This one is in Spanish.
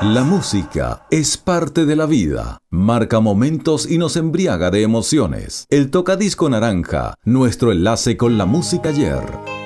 La música es parte de la vida, marca momentos y nos embriaga de emociones. El Tocadisco Naranja, nuestro enlace con la música ayer.